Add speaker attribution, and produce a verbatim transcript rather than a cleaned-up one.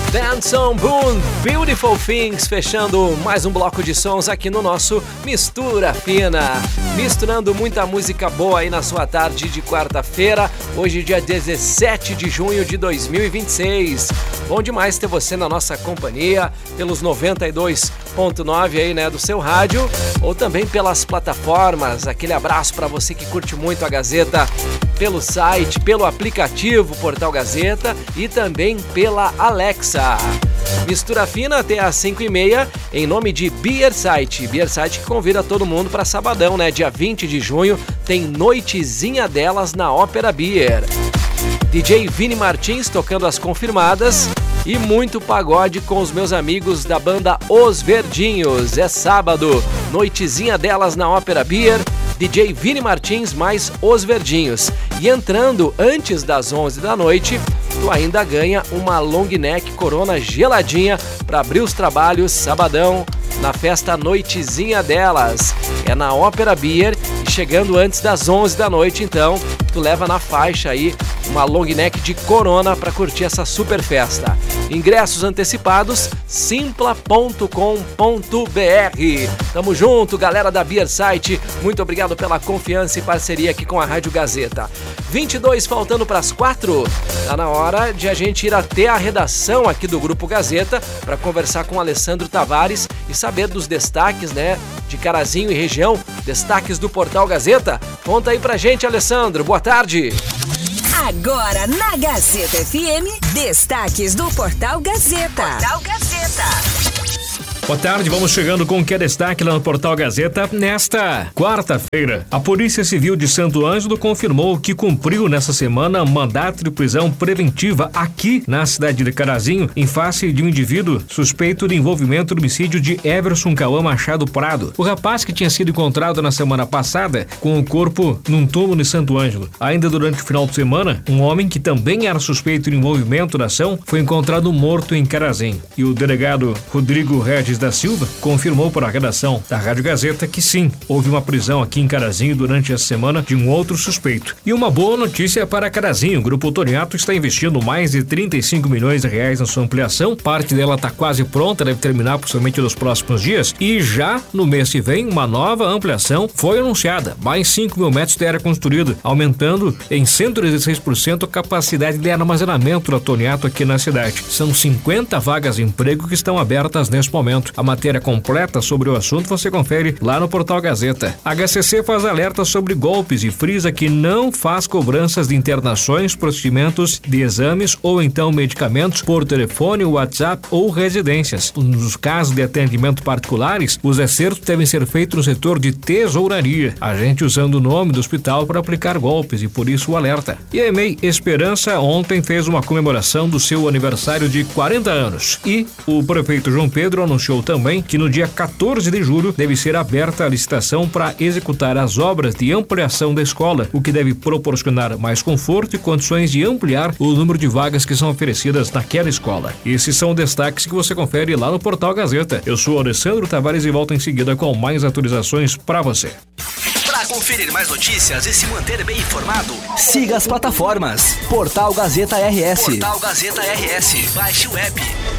Speaker 1: Benson Boone, Beautiful Things, fechando mais um bloco de sons aqui no nosso Mistura Fina. Misturando muita música boa aí na sua tarde de quarta-feira, hoje dia dezessete de junho de dois mil e vinte e seis. Bom demais ter você na nossa companhia, pelos noventa e dois ponto nove aí, né, do seu rádio, ou também pelas plataformas. Aquele abraço para você que curte muito a Gazeta pelo site, pelo aplicativo Portal Gazeta e também pela Alexa. Mistura Fina até às cinco e meia, em nome de Beer Site. Beer Site que convida todo mundo para sabadão, né? Dia vinte de junho, tem noitezinha delas na Ópera Beer. D J Vini Martins tocando as confirmadas e muito pagode com os meus amigos da banda Os Verdinhos. É sábado, noitezinha delas na Ópera Beer. D J Vini Martins mais Os Verdinhos. E entrando antes das onze da noite, tu ainda ganha uma long neck Corona geladinha para abrir os trabalhos sabadão na festa Noitezinha delas. É na Ópera Beer e chegando antes das onze da noite, então tu leva na faixa aí uma long neck de Corona para curtir essa super festa. Ingressos antecipados simpla ponto com ponto b r. Tamo junto, galera da Beer Site. Muito obrigado pela confiança e parceria aqui com a Rádio Gazeta. vinte e dois faltando para as quatro. Tá na hora de a gente ir até a redação aqui do Grupo Gazeta para conversar com o Alessandro Tavares e saber dos destaques, né, de Carazinho e região, destaques do Portal Gazeta. Conta aí pra gente, Alessandro. Boa tarde.
Speaker 2: Agora na Gazeta F M, destaques do Portal Gazeta. Portal Gazeta.
Speaker 3: Boa tarde, vamos chegando com o que é destaque lá no Portal Gazeta. Nesta quarta-feira, a Polícia Civil de Santo Ângelo confirmou que cumpriu nessa semana mandato de prisão preventiva aqui na cidade de Carazinho, em face de um indivíduo suspeito de envolvimento no homicídio de Everson Cauã Machado Prado. O rapaz que tinha sido encontrado na semana passada com o corpo num túmulo em Santo Ângelo. Ainda durante o final de semana, um homem que também era suspeito de envolvimento na ação foi encontrado morto em Carazinho. E o delegado Rodrigo Regis da Silva confirmou para a redação da Rádio Gazeta que sim, houve uma prisão aqui em Carazinho durante essa semana de um outro suspeito. E uma boa notícia para Carazinho: o Grupo Toniato está investindo mais de trinta e cinco milhões de reais na sua ampliação. Parte dela está quase pronta, deve terminar possivelmente nos próximos dias. E já no mês que vem, uma nova ampliação foi anunciada. Mais cinco mil metros de área construída, aumentando em cento e dezesseis por cento a capacidade de armazenamento da Toniato aqui na cidade. São cinquenta vagas de emprego que estão abertas neste momento. A matéria completa sobre o assunto você confere lá no Portal Gazeta. A H C C faz alerta sobre golpes e frisa que não faz cobranças de internações, procedimentos de exames ou então medicamentos por telefone, WhatsApp ou residências. Nos casos de atendimento particulares, os acertos devem ser feitos no setor de tesouraria, a gente usando o nome do hospital para aplicar golpes e por isso o alerta. E a E M E I Esperança ontem fez uma comemoração do seu aniversário de quarenta anos e o prefeito João Pedro anunciou também que no dia quatorze de julho deve ser aberta a licitação para executar as obras de ampliação da escola, o que deve proporcionar mais conforto e condições de ampliar o número de vagas que são oferecidas naquela escola. Esses são destaques que você confere lá no Portal Gazeta. Eu sou Alessandro Tavares e volto em seguida com mais atualizações para você.
Speaker 4: Para conferir mais notícias e se manter bem informado,
Speaker 5: siga as plataformas Portal Gazeta R S.
Speaker 4: Portal Gazeta R S. Baixe o app.